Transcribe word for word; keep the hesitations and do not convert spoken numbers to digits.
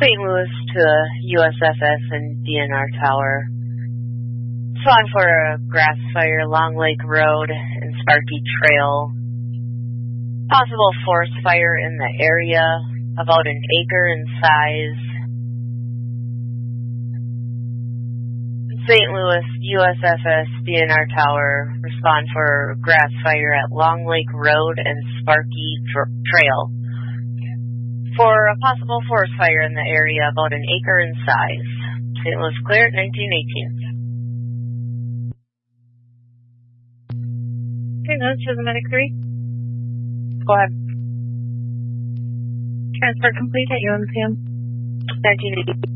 Saint Louis to U S F S and D N R Tower. Spawn for a grass fire, Long Lake Road and Sparky Trail. Possible forest fire in the area, about an acre in size. Saint Louis, U S F S, D N R Tower, respond for grass fire at Long Lake Road and Sparky Trail. For a possible forest fire in the area, about an acre in size. Saint Louis clear at nineteen eighteen. Saint Louis to the Medic three. Go ahead. Transfer complete at U M C M. nineteen eighty.